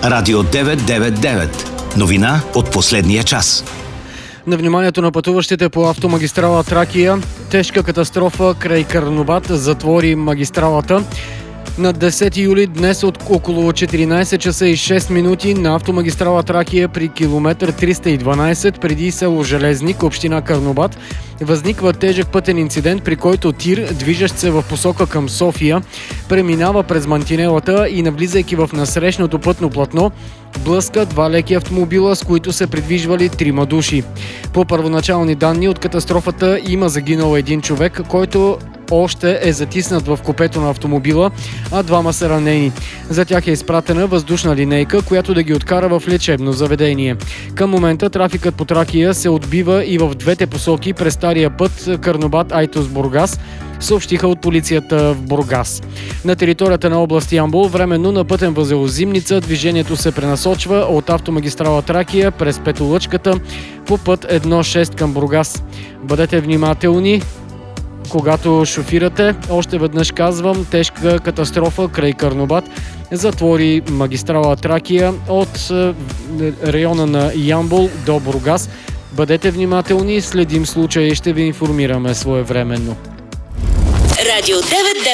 Радио 999. Новина от последния час. На вниманието на пътуващите по автомагистрала Тракия, тежка катастрофа край Карнобат затвори магистралата. На 10 юли днес от около 14 часа и 6 минути на автомагистрала Тракия при километър 312 преди село Железник, община Карнобат, възниква тежък пътен инцидент, при който тир, движещ се в посока към София, преминава през мантинелата и, навлизайки в насрещното пътно платно, блъска два леки автомобила, с които се придвижвали 3 души. По първоначални данни от катастрофата има загинал един човек, който още е затиснат в купето на автомобила, а 2 са ранени. За тях е изпратена въздушна линейка, която да ги откара в лечебно заведение. Към момента трафикът по Тракия се отбива и в двете посоки през стария път Карнобат-Айтос-Бургас, съобщиха от полицията в Бургас. На територията на област Ямбол временно на пътен възел Зимница движението се пренасочва от автомагистрала Тракия през Петолъчката по път 1.6 към Бургас. Бъдете внимателни, когато шофирате. Още веднъж казвам, тежка катастрофа край Карнобат затвори магистрала Тракия от района на Ямбол до Бургас. Бъдете внимателни, следим случая и ще ви информираме своевременно. Радио 999.